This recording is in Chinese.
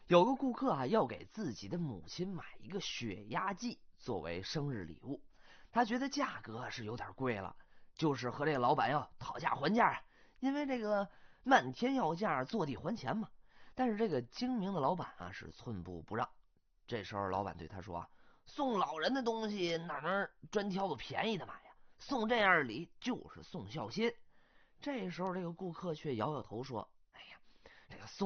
有个顾客啊，要给自己的母亲买一个血压计作为生日礼物，他觉得价格是有点贵了，就是和这个老板要讨价还价，因为这个漫天要价，坐地还钱嘛。但是这个精明的老板啊是寸步不让。这时候老板对他说啊：送老人的东西哪能专挑个便宜的买呀？送这样的礼就是送孝心。这时候这个顾客却摇摇头说：哎呀，这个送